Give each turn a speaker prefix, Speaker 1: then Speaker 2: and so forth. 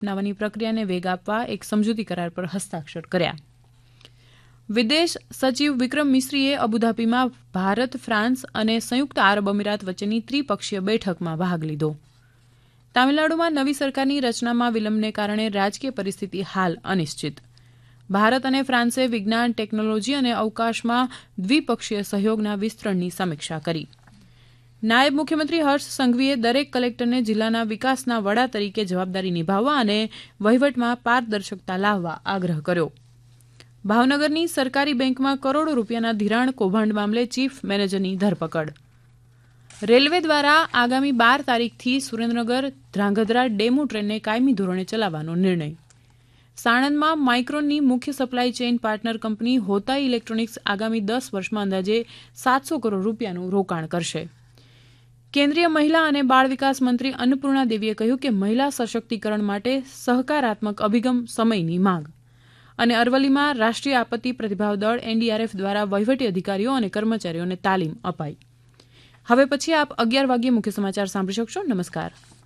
Speaker 1: અપનાવવાની પ્રક્રિયાને વેગ આપવા એક સમજૂતી કરાર પર હસ્તાક્ષર કર્યા. વિદેશ સચિવ વિક્રમ મિશ્રીએ અબુધાબીમાં ભારત, ફ્રાન્સ અને સંયુક્ત આરબ અમીરાત વચ્ચેની ત્રિપક્ષીય બેઠકમાં ભાગ લીધો. તામિલનાડુમાં નવી સરકારની રચનામાં વિલંબને કારણે રાજકીય પરિસ્થિતિ હાલ અનિશ્ચિત. ભારત અને ફ્રાન્સે વિજ્ઞાન, ટેકનોલોજી અને અવકાશમાં દ્વિપક્ષીય સહયોગના વિસ્તરણની સમીક્ષા કરી. નાયબ મુખ્યમંત્રી હર્ષ સંઘવીએ દરેક કલેક્ટરને જિલ્લાના વિકાસના વડા તરીકે જવાબદારી નિભાવવા અને વહીવટમાં પારદર્શકતા લાવવા આગ્રહ કર્યો. ભાવનગરની સરકારી બેંકમાં કરોડો રૂપિયાના ધિરાણ કૌભાંડ મામલે ચીફ મેનેજરની ધરપકડ. રેલવે દ્વારા આગામી 12 તારીખથી સુરેન્દ્રનગર ધ્રાંગધ્રા ડેમુ ટ્રેનને કાયમી ધોરણે ચલાવવાનો નિર્ણય. સાણંદમાં માઇક્રોનની મુખ્ય supply chain partner company હોતાઈ electronics આગામી 10 વર્ષમાં અંદાજે 700 કરોડ રૂપિયાનું રોકાણ કરશે. કેન્દ્રીય મહિલા અને બાળ વિકાસ મંત્રી અન્નપૂર્ણા દેવીએ કહ્યું કે મહિલા સશક્તિકરણ માટે સહકારાત્મક અભિગમ સમયની માંગ. અને અરવલ્લીમાં રાષ્ટ્રીય આપત્તિ પ્રતિભાવ દળ એનડીઆરએફ દ્વારા વહીવટી અધિકારીઓ અને કર્મચારીઓને તાલીમ અપાઈ. હવે પછી આપ 11 વાગ્યે મુખ્ય સમાચાર સાંભળી શકશો. નમસ્કાર.